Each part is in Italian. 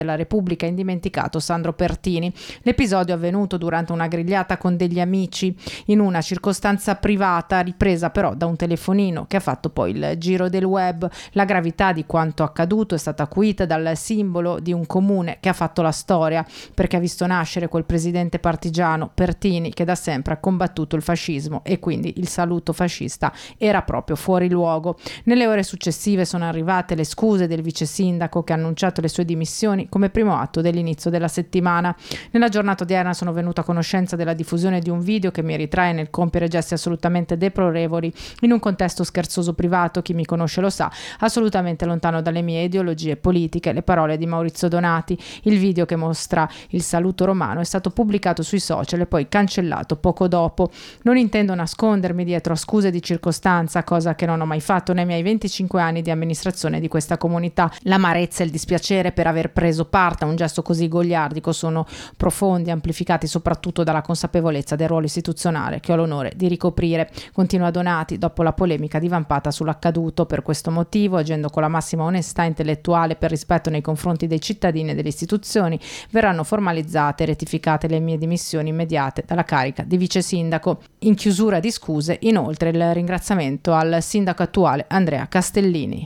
della Repubblica indimenticato Sandro Pertini. L'episodio è avvenuto durante una grigliata con degli amici in una circostanza privata, ripresa però da un telefonino che ha fatto poi il giro del web. La gravità di quanto accaduto è stata acuita dal simbolo di un comune che ha fatto la storia, perché ha visto nascere quel presidente partigiano Pertini che da sempre ha combattuto il fascismo, e quindi il saluto fascista era proprio fuori luogo. Nelle ore successive sono arrivate le scuse del vice sindaco, che ha annunciato le sue dimissioni come primo atto dell'inizio della settimana. Nella giornata odierna sono venuta a conoscenza della diffusione di un video che mi ritrae nel compiere gesti assolutamente deplorevoli in un contesto scherzoso privato. Chi mi conosce lo sa, assolutamente lontano dalle mie ideologie politiche. Le parole di Maurizio Donati. Il video, che mostra il saluto romano, è stato pubblicato sui social e poi cancellato poco dopo. Non intendo nascondermi dietro a scuse di circostanza, cosa che non ho mai fatto nei miei 25 anni di amministrazione di questa comunità. L'amarezza e il dispiacere per aver preso parte a un gesto così goliardico sono profondi, amplificati soprattutto dalla consapevolezza del ruolo istituzionale che ho l'onore di ricoprire. Continua Donati dopo la polemica divampata sull'accaduto. Per questo motivo, agendo con la massima onestà intellettuale per rispetto nei confronti dei cittadini e delle istituzioni, verranno formalizzate e rettificate le mie dimissioni immediate dalla carica di vice sindaco. In chiusura di scuse, inoltre, il ringraziamento al sindaco attuale Andrea Castellini.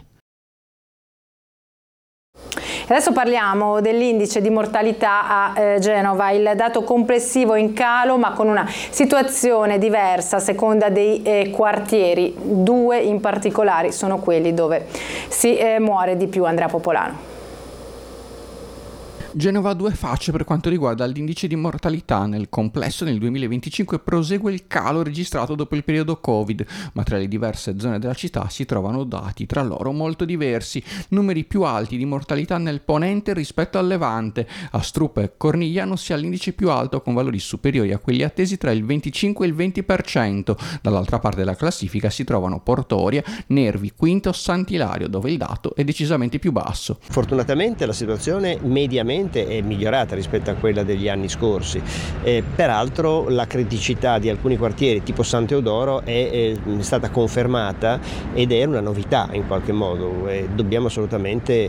Adesso parliamo dell'indice di mortalità a Genova. Il dato complessivo in calo, ma con una situazione diversa a seconda dei quartieri. Due in particolare sono quelli dove si muore di più. Andrea Popolano. Genova ha due facce per quanto riguarda l'indice di mortalità. Nel complesso nel 2025 prosegue il calo registrato dopo il periodo Covid, ma tra le diverse zone della città si trovano dati tra loro molto diversi. Numeri più alti di mortalità nel ponente rispetto al levante. A Struppa e Cornigliano si ha l'indice più alto con valori superiori a quelli attesi tra il 25 e il 20%. Dall'altra parte della classifica si trovano Portoria, Nervi, Quinto, Sant'Ilario, dove il dato è decisamente più basso. Fortunatamente la situazione mediamente è migliorata rispetto a quella degli anni scorsi. Peraltro la criticità di alcuni quartieri tipo San Teodoro è stata confermata ed è una novità in qualche modo. Dobbiamo assolutamente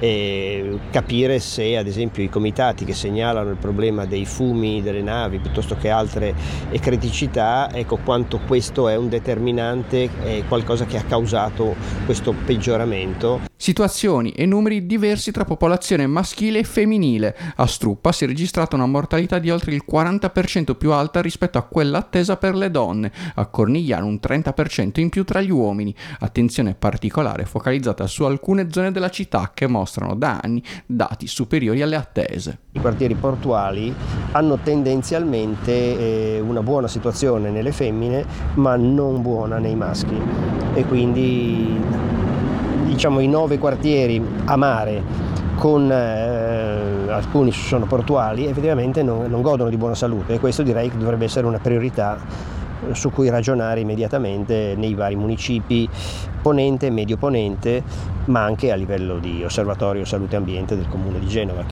capire se ad esempio i comitati che segnalano il problema dei fumi delle navi piuttosto che altre criticità, ecco quanto questo è un determinante, qualcosa che ha causato questo peggioramento. Situazioni e numeri diversi tra popolazione maschile e femminile. A Struppa si è registrata una mortalità di oltre il 40% più alta rispetto a quella attesa per le donne, a Cornigliano un 30% in più tra gli uomini. Attenzione particolare focalizzata su alcune zone della città che mostrano da anni dati superiori alle attese. I quartieri portuali hanno tendenzialmente una buona situazione nelle femmine, ma non buona nei maschi, e quindi diciamo i 9 quartieri a mare con alcuni sono portuali, effettivamente non godono di buona salute, e questo direi che dovrebbe essere una priorità su cui ragionare immediatamente nei vari municipi ponente e medio ponente, ma anche a livello di osservatorio salute e ambiente del comune di Genova.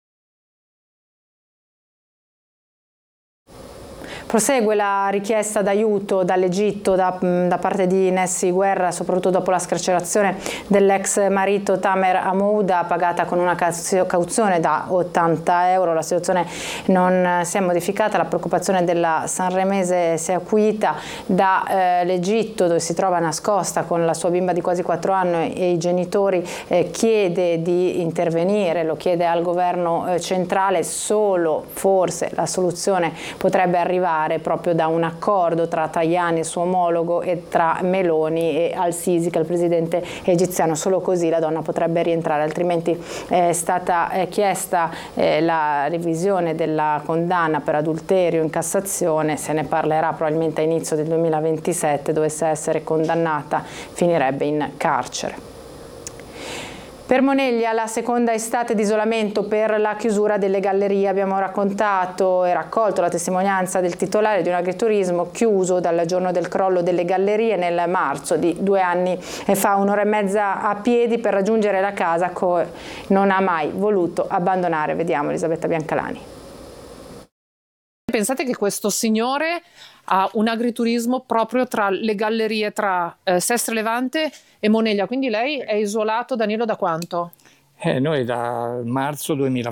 Prosegue la richiesta d'aiuto dall'Egitto da parte di Nessi Guerra, soprattutto dopo la scarcerazione dell'ex marito Tamer Hamouda, pagata con una cauzione da 80 euro. La situazione non si è modificata, la preoccupazione della sanremese si è acuita dall'Egitto, dove si trova nascosta con la sua bimba di quasi 4 anni e i genitori. Chiede di intervenire, lo chiede al governo centrale. Solo forse la soluzione potrebbe arrivare proprio da un accordo tra Tajani, il suo omologo, e tra Meloni e Al-Sisi, che è il presidente egiziano. Solo così la donna potrebbe rientrare, altrimenti è stata chiesta la revisione della condanna per adulterio in Cassazione. Se ne parlerà probabilmente a inizio del 2027. Dovesse essere condannata, finirebbe in carcere. Per Moneglia la seconda estate di isolamento per la chiusura delle gallerie. Abbiamo raccontato e raccolto la testimonianza del titolare di un agriturismo chiuso dal giorno del crollo delle gallerie nel marzo di 2 anni fa. 1 ora e mezza a piedi per raggiungere la casa che non ha mai voluto abbandonare. Vediamo Elisabetta Biancalani. Pensate che questo signore ha un agriturismo proprio tra le gallerie, tra Sestre Levante e Moneglia, quindi lei è isolato, Danilo, da quanto? Noi da marzo 2020